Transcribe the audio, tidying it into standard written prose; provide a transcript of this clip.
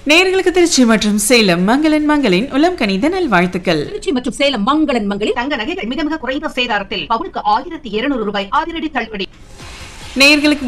நேயர்களுக்கு திருச்சி மற்றும் சேலம் மங்களின் உளம் கனித நல்வாழ்த்துக்கள். திருச்சி மற்றும் சேலம் மங்களின் தங்க நகைகள் மிக மிக குறைந்த சேதாரத்தில் பவுனுக்கு 1200 ரூபாய் அதிரடி தள்ளுபடி. நேயர்களுக்கு